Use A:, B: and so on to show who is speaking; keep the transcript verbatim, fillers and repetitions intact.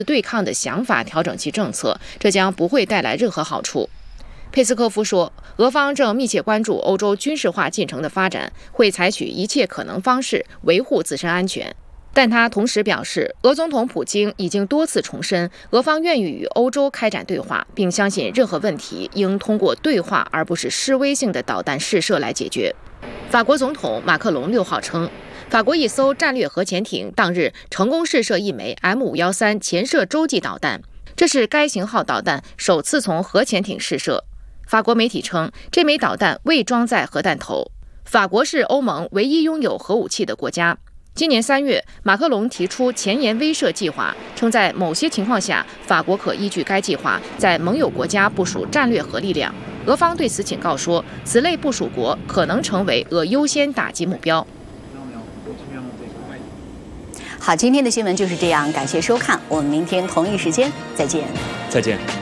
A: 对抗的想法调整其政策，这将不会带来任何好处。佩斯科夫说，俄方正密切关注欧洲军事化进程的发展，会采取一切可能方式维护自身安全。但他同时表示，俄总统普京已经多次重申，俄方愿意与欧洲开展对话，并相信任何问题应通过对话而不是示威性的导弹试射来解决。法国总统马克龙六号称，法国一艘战略核潜艇当日成功试射一枚 M 五一三潜射洲际导弹，这是该型号导弹首次从核潜艇试射。法国媒体称，这枚导弹未装载核弹头。法国是欧盟唯一拥有核武器的国家。今年三月，马克龙提出前沿威慑计划，称在某些情况下，法国可依据该计划在盟友国家部署战略核力量。俄方对此警告说，此类部署国可能成为俄优先打击目标。
B: 好，今天的新闻就是这样，感谢收看，我们明天同一时间再见。
C: 再见。